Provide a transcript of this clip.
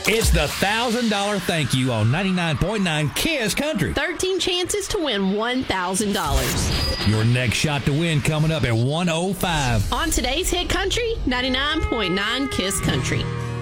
It's the $1,000 thank you on 99.9 KISS Country. 13 chances to win $1,000. Your next shot to win coming up at 1:05. On today's Hit Country, 99.9 KISS Country.